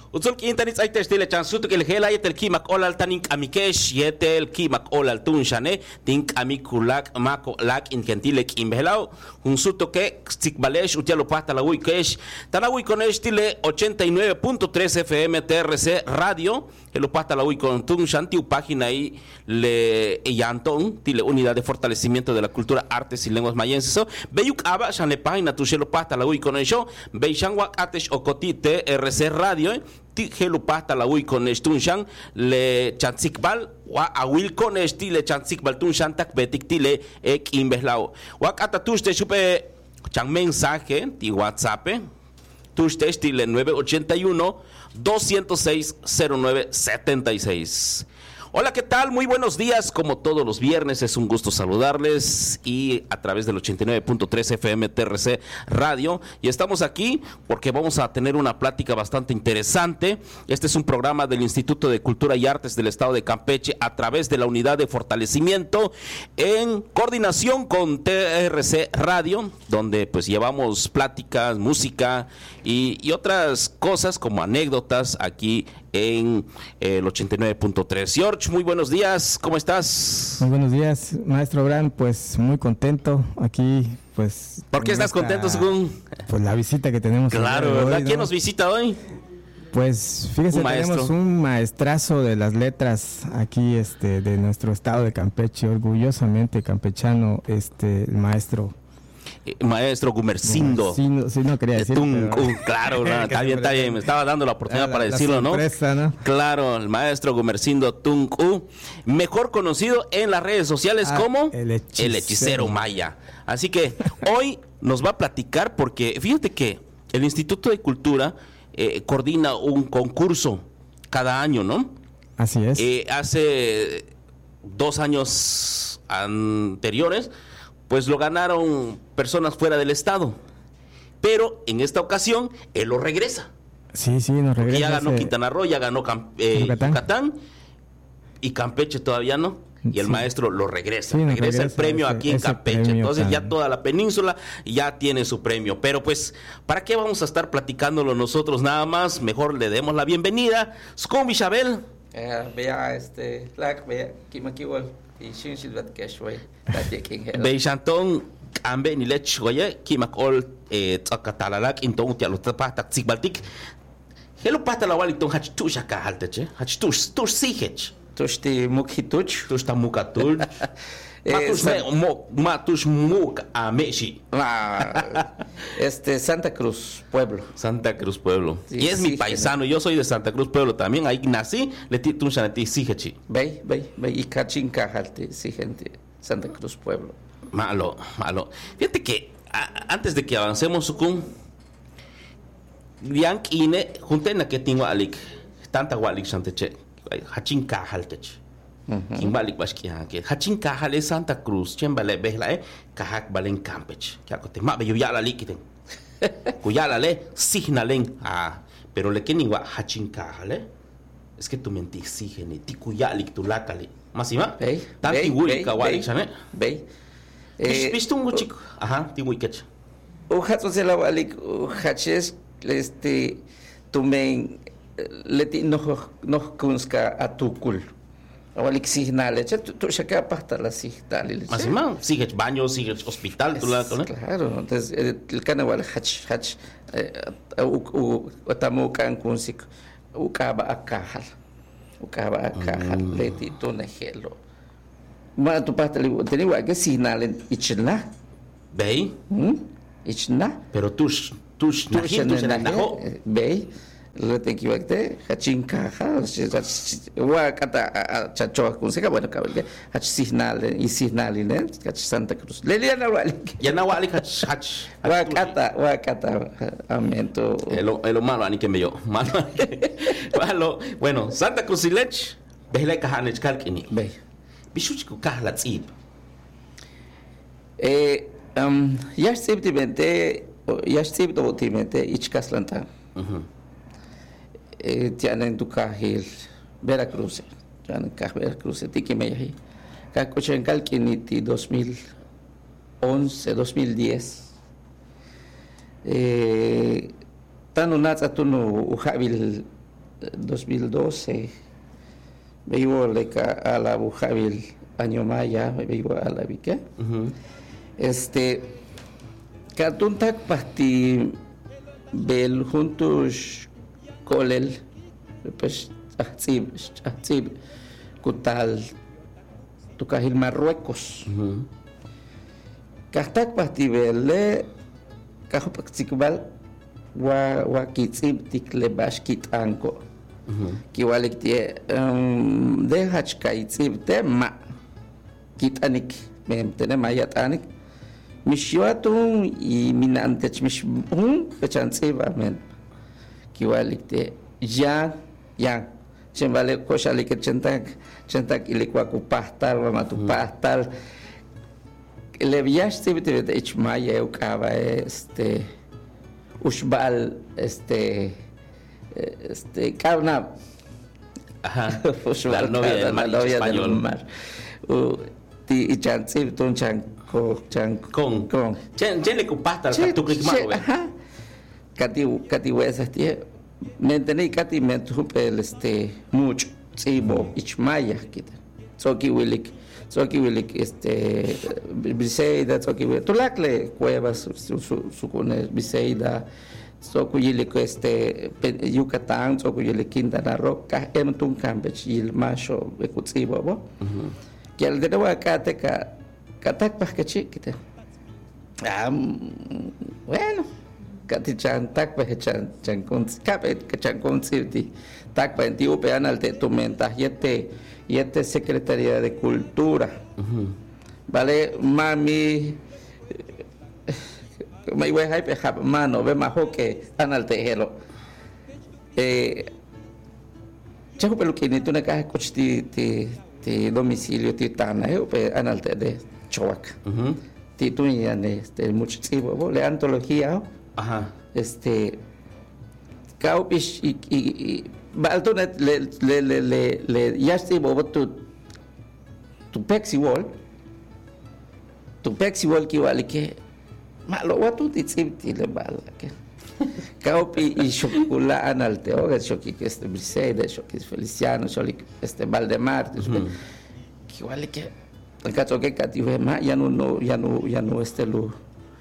Utzul internet ay testile chansuto el hela yetel kimak olal tanik amikesh yetel kimak olal tunshane tink amikulak mako lak intentile kimbelao unsuto que stikbalesh utialo pata la wikesh tanawi con estile 89.3 FM TRC radio el pata la con tunshanti página ahí le yanton tile unidad de fortalecimiento de la cultura artes y lenguas mayenses so beyuk aba shan le página tu shelo pata la con ello beishangwa atesh okoti TRC radio Helu pasta la ui con estunshan le chansikbal wa awil con estile chansikbal tunshan tak betik tile ek imbeslao wa kata tuste supe chan mensaje ti WhatsApp tuste estile 981 206 0976. Hola, ¿qué tal? Muy buenos días. Como todos los viernes, es un gusto saludarles y a través del 89.3 FM TRC Radio. Y estamos aquí porque vamos a tener una plática bastante interesante. Este es un programa del Instituto de Cultura y Artes del Estado de Campeche a través de la Unidad de Fortalecimiento en coordinación con TRC Radio, donde pues llevamos pláticas, música y otras cosas como anécdotas aquí en el 89.3. George, muy buenos días, ¿cómo estás? Muy buenos días, maestro Bran, pues muy contento aquí, pues... ¿Por qué estás contento, según? Pues la visita que tenemos. Claro, ¿verdad? Hoy, ¿no? ¿Quién nos visita hoy? Pues fíjese, tenemos un maestrazo de las letras aquí de nuestro estado de Campeche, orgullosamente campechano, el maestro Gumersindo. Sí, no quería decir. Claro, está bien. Me estaba dando la oportunidad para decirlo, sorpresa, ¿no? Claro, el maestro Gumersindo Tunku, mejor conocido en las redes sociales como el hechicero maya. Así que hoy nos va a platicar porque fíjate que el Instituto de Cultura coordina un concurso cada año, ¿no? Así es. Hace 2 años anteriores pues lo ganaron personas fuera del estado, pero en esta ocasión él lo regresa. Sí, nos regresa. Porque ya ganó Quintana Roo, ya ganó Yucatán y Campeche todavía no. Y el maestro lo regresa, regresa el premio aquí en Campeche. Entonces ya toda la península ya tiene su premio. Pero pues, ¿para qué vamos a estar platicándolo nosotros nada más? Mejor le demos la bienvenida. Scooby Isabel. Vea, vea, Kimakiwal. Beishantong ambe ni lech goye kimakol tsakatalak intong tialo tapata tsikbaltik helo patala walitong hachtusha ka halteche hachtus tus sihech tushti mukhituch tushta mukatul matus muk ameshi Santa Cruz Pueblo. Santa Cruz Pueblo. Sí, y es mi paisano, yo soy de Santa Cruz Pueblo también, ahí nací, le titun shanati sihechi. Ve y kachinka halte gente Santa Cruz Pueblo. Malo. Fíjate que antes de que avancemos sukun Yank ine juntena que tengo alik tanta walik shanteche hachinka halteche. Kimbalik bashkia ke hachin kahale Santa Cruz chembale behla kahak balen Campeche ya kote ma beyo ya la likiten kuyala le signalen pero le keningwa hachin kahale es que tu menti sigene ti kuyalik tu lakale masima tanti wuli ka walik chane ve visto un chico ti wikech hatso se la walik haches tu men leti no kunska atukul Awalik signal, tú ya que apasta la signal. Más y más, sigues baño, sigues hospital, tú la conoces. Claro, entonces el canal hach, utamukan kunsik, ukaba akahal, leti tu nejelo. Ma tu pasta li, tenía que signal en ichna. ¿Ve? Ichna. Pero tú ¿ve? Lo te equivoqué, hachinka, kata chacho kunsiga bueno cabal hach signal y hach Santa Cruz. Le ya na walik hach wakata amento el malo ani que me yo malo bueno Santa Cruz lech behla ka hanech kalkini be bishuchku kahla tsib yashtibtimente ichkaslanta tienen tu cajil Veracruz tienen Veracruz tiki mehi kakochen kalkiniti 2011 2010 tanu natsa tunu uhabil 2012 vivo a la Bujabil año maya vivo a la Vique Katuntak pasti bel juntos kolel pues atzib kutal tukahil Marruecos kahtak pasti belle kahupak sikbal wa kitzib tiklebash kitanko kiwalik tie dehach kaitzib tema kitanik memtene mayatanik mishyatun y minantech mishun pechantzib amen kiwalik tie ya chembale koshalik chentak ilikwa kupahtal wa matupahtal le viaste de ichmaya ukaba ushbal carna la novia del mar ti chantzib ton chanko con chen le kupasta tu klikmaro kati wesas tie menteni kati mentupel mucho tsibo ichmaya kita soki wilik Briseida soki tulakle cuevas su con Briseida sokuyilik Yucatán sokuyilik Quintana Roo emtun Campeche il macho bekutsibo bo que al de nuevo kate katak pakechi kita bueno kati chan tak pa chan kon kapet chan kon sirti tak pa tiu pe anal te tumenta yete Secretaría de Cultura vale mami mai we hay pe hab mano ve majo que anal te helo chaco pelukini tu na ka cochti ti domicilio ti tana pe anal te de choak ti tu ya ne mucho tsibo le antología kaupish y baltonet le yasti bobo tu pexiwol ki wali ke malo watu titsibti le bala ke kaupi y shokula analte oga shoki que Briseida shoki Feliciano shoki Valdemar ki wali ke kato ke kati ma ya no lu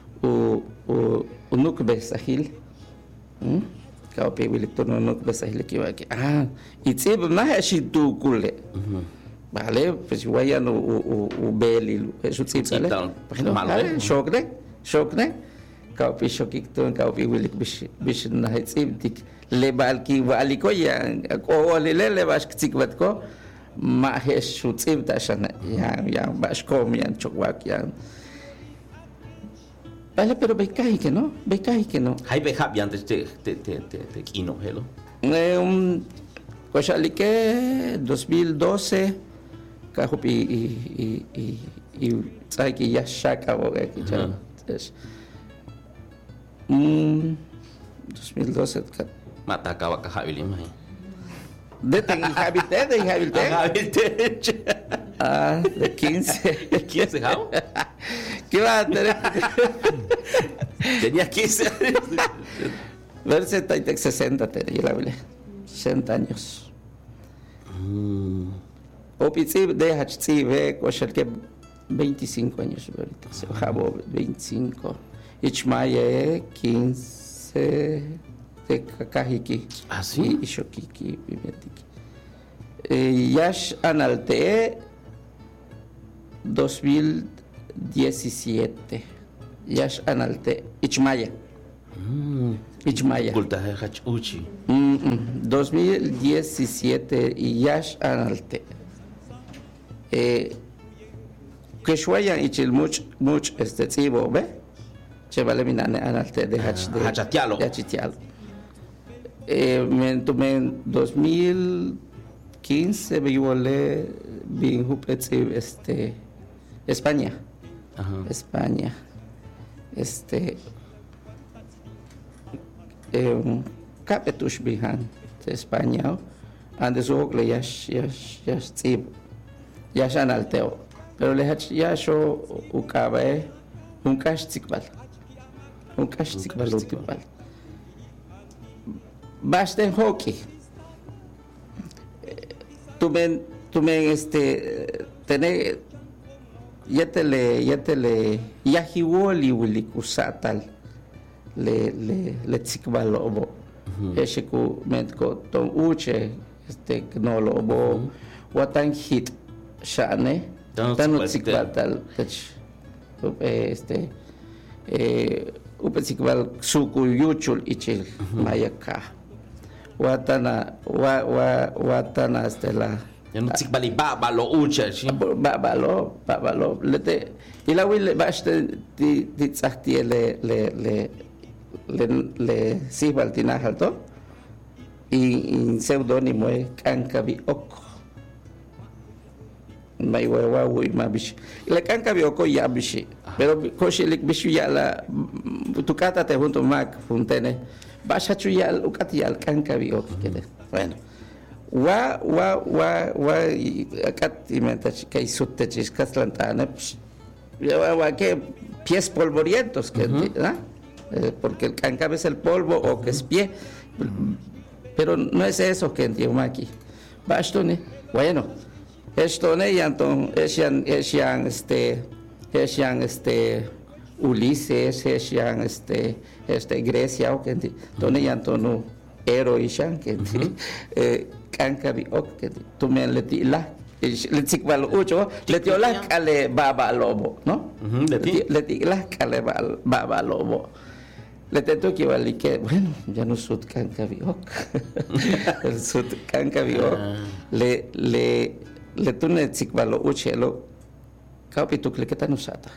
unuk besahil kaupi wiliktono unuk besahil ki waki itsib ma hashitu kule vale pues wayan u beli su tsibale shokne kaupi shokikton kaupi wilik bish na tsibtik le balki waliko ya ko le bash tsikbat ko ma hesh su tsibta shana ya bash kom yan chokwak yan vale pero bekai que no hay behab ya antes te kino hello Koshalike 2012 kahupi y tsaki ya shaka boga ki cha 2012 mata kawa ka habili mai de habite de 15 how ¿Qué va a tener? Tenía 15 verse 60 tenía la Biblia 60 años Opitsi de Hachzi ve cochar que 25 años ahorita se bajó 25 Ichmaye 15 de Kakahiki así y Shokiki Yash Analte 2017 Yash Analte Ichmaya Kulta Hachuchi 2017 Yash Analte que shwayan ichil much tsibo be chevale minane Analte de Hachatialo men 2015 viole bin hupetsi España. España. Capetush bihan de España. Andes ogle yash tsib. Yashan alteo. Pero le yasho ukabe un cash tsikbal. Un cash tsikbal utibal. Basten hockey. tú me tener yetele yahiwoli wili kusatal le tsikbalobo eshiku mentko ton uche knolobo watan hit shane tanu tsikbatal upetsikbal suku yuchul ichil mayaka watana stela no tsikbali babalo uche shi babalo lete ilawil bashte di tsahti le sibal tinahalto in pseudónimo Kankabi Oko mai wa mabish le Kankabi Oko yabishi pero koshilik bishu yala tukata te junto mak funtene bashachu yal ukati yal Kankabi Oko kede bueno wa akat imenta kay sutte chis kaslantana wa que pies polvorientos que porque el Kankabi es el polvo o que es pie. Pero no es eso que entiendo aquí. Bastone, bueno, esto ne yanton, esian Ulises, esian Grecia o que entiendo. Tone yanton heroishan que entiendo. Kankabi ok que tu men leti la. Le tsikbal ucho, leti la kale baba lobo, ¿no? Leti la kale baba lobo. Le tengo que vali que bueno ya no sud Kankabi ok el sud Kankabi ok le tune tsikbalo uchelo kapitu kleketa nusata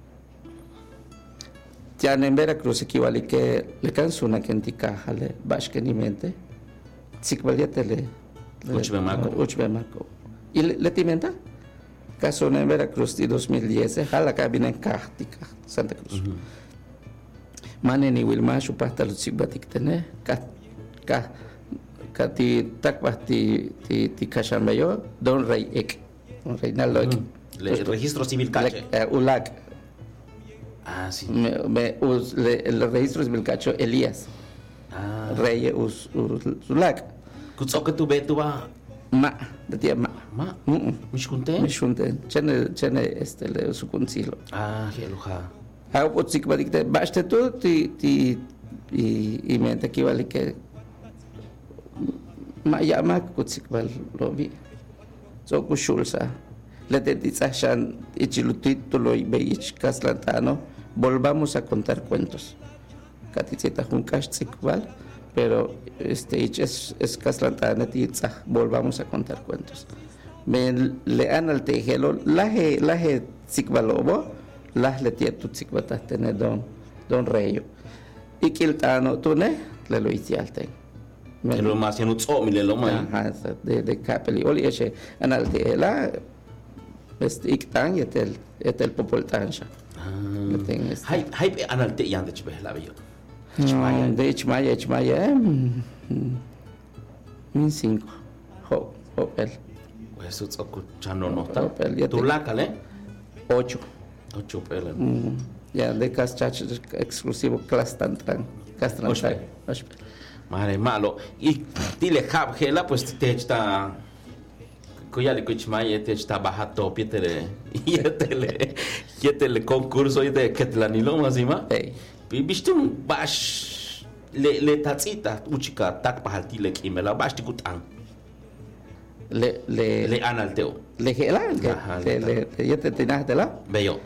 ya en Veracruz equivale que le cansuna que antica jale bashkenimente tsikbaliate le uchbemako y le timenta caso en Veracruz de 2010 jala cabina en Cártica Santa Cruz maneni wilma supasta lutsibatik tene ka ti takbasti ti kashambeyo don rey ek don Reinaldo ek el registro civil cache ulak sí el registro civil cacho Elías rey ulak kutsoke tu betuba ma de tia ma mishkunte chene le sukunsilo heluja Hauptsächlich weil ich der Beste tut die mente que vale que mayama kutsikwal lobi so kushulsa le tetizashan ichilutitulo y beich kaslantano volvamos a contar cuentos katitsita junkash tsikwal pero es kaslantana titsa volvamos a contar cuentos me le an al tejelo laje tsikwalobo las le tietu tsikbatas tener don reyo y kiltano tune le lo hicialte me lo más en utso mi le lo mai de capeli oli eche analte la iktan yetel popoltansha hay analte yan de chbe la bello de ichmaya min 5 hopel pues utso kuchano no ta tu la kale 8 pelas. Ya de caschach exclusivo castantran. Madre malo. Y dile hela pues te está kuyali kuchmay te está bajato pietele yetele concurso y de que te la niloma asima. Bistum bash le tatsita uchika tak pahaltile kimela bash tikutan. Le analteo. Le hela le yete tinatela. Bello.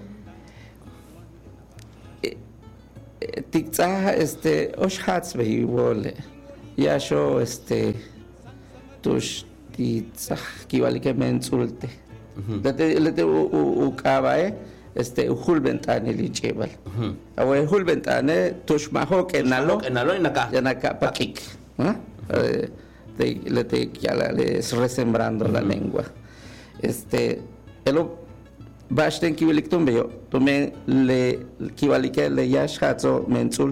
Tikza oshhats behi wole ya sho tush tikza kivali que mensulte lete ukabae uhulbentane lichebal awe hulbentane tush maho que nalo inaka pakik lete ya le resembrando la lengua elo Basten kiwiliktum beyo tome le kiwalike le yashatso mensul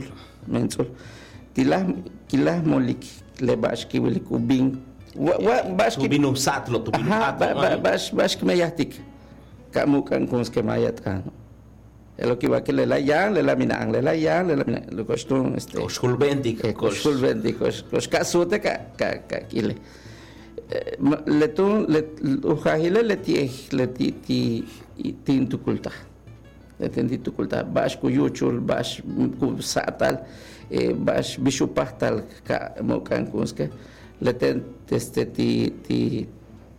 tilah molik le bash kiwilik ubing bash ubinu satlo tu binu bash kmeyatik kamu kan kons kemayat ano elo kiwake le la yang le la minang le la yang le la lo kostum koshkulbendik koshkasute ka kile Ujahile le tin tukulta. Le tin tukulta. Bash kuyuchul, bash kusatal, bash bishupahtal ka mokan kunske. Le ten ti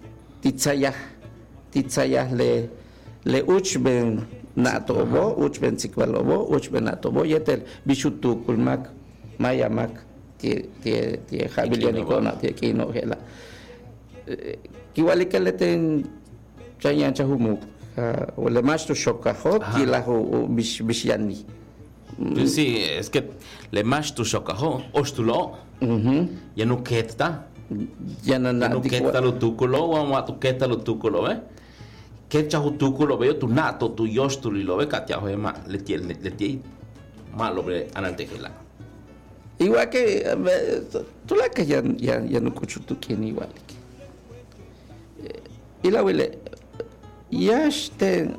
tsayah le uchben natobo, uchben sikwalobo, uchben natobo, yetel bishutukulmak, mayamak, tie habilianicona, tie kino hela. Kiwali que le ten chayan chahumuk, o le macho shokahot, y la bishiani. Sí, es que le macho shokahot, ostulo, ya no queta. Ya no queta lo tuculo, o tu queta lo tuculo, que chahu tuculo veo tu nato, tu yostuli lo ve, catiajo ema, le tiene malo bre anantejela. Igual que tú la que ya no escucho tú quién igual. Y la huele, ya este,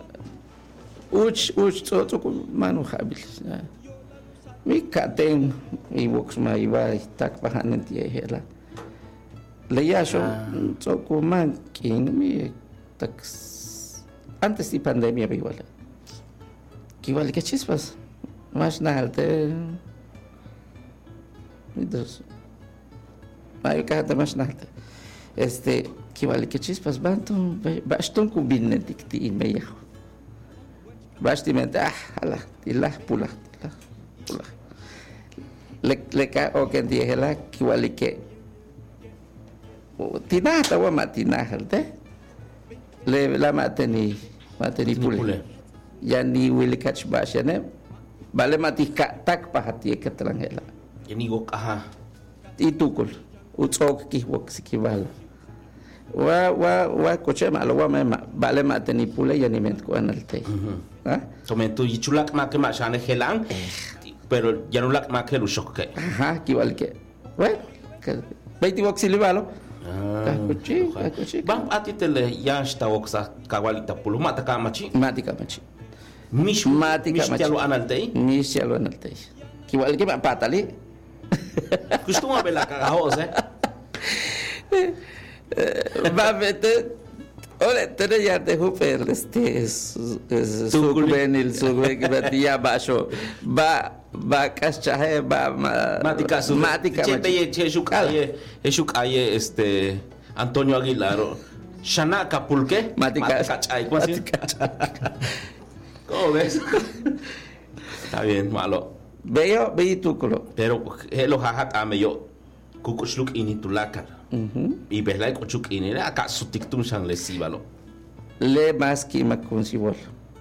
todo mano hábil. Mi caten, mi box ma iba y tak bajan en tía hela. Le ya yo, todo man, quien mi tak antes de pandemia igual. Que igual que chispas, más nada te. Dos. Aí cada mais nada. Que vale que chispas bantam, bastam com binetic ti meia. Bastimento, ala, tila pula. Le ka o que dia ela que vale que tinata wa matina halte. Le la mateni pule. Ya ni will catch bash ya ne. Vale matika tak pahati ke terangela. Yani wok aha itukul utsok ki wok sikibal wa koche malo wa ma bale ma teni pule yani ment ko analte tometo yichulak ma ke ma shane helang pero ya no lak ma ke lu shokke kibal ke bueno baiti wok silibalo koche bam atitele ya sta wok sa kawalita pulu mata kamachi mish lo analte kibal ke ma patali costuma ver la cagajos, va a meter. Ole, te ya te juper, subvenil, que batía bajo, va cachaje, va matica, chepe, chechucaye, Antonio Aguilar, Shanaka Pulque, matica, ¿cómo ves? Está bien, malo. Veo túculo. Pero los hahat ame yo kukusluk ini tulakar. Y ves la kuchuk ini acá su tictum san le sibalo. Le más que macunsibol.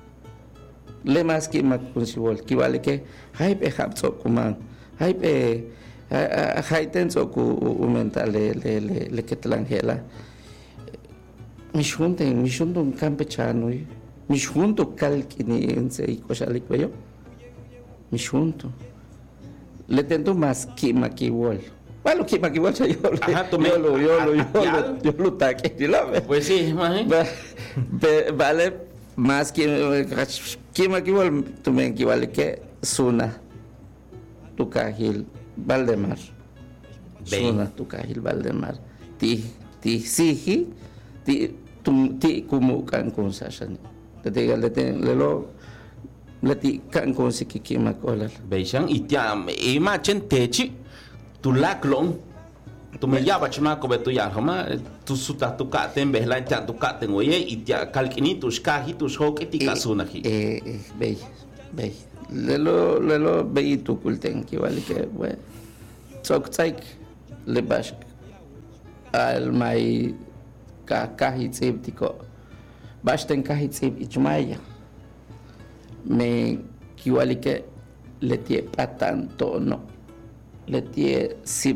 Que vale que hay pe hapso kuman. Hay pe hay tenso ku mental le que tlangela. Mishunto un campechano. Mishunto calquini en se y cosa le cuello. Mishunto. Le tento más que maquiwol. Bueno, que maquiwol yo lo taque. Pues sí, vale más que maquiwol tú me equivale que Suna Tucajil Valdemar. Suna Tucajil Valdemar. Ti siji ti como can con Sashan. Lati kan kon sikiki makolal beishang itiam ma chentechi tu laklong tu me yaba chma ko betu ya homa tu suta tu ka tem behlan ta tu ka ten oye itia kalkini tu skahi tu hoketi kasunahi bei lelo bei tu kulten ki vale que we sok tsaik le bash al mai ka kahitsib tiko bashten kahitsib ichmaya me kiwali que le tie patan tono le tie si